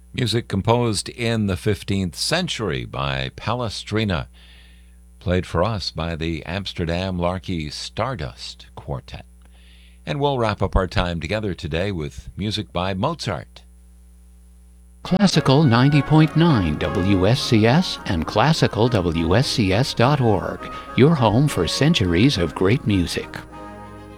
Music composed in the 15th century by Palestrina, played for us by the Amsterdam Larky Stardust Quartet. And we'll wrap up our time together today with music by Mozart. Classical 90.9 WSCS and classicalwscs.org, your home for centuries of great music.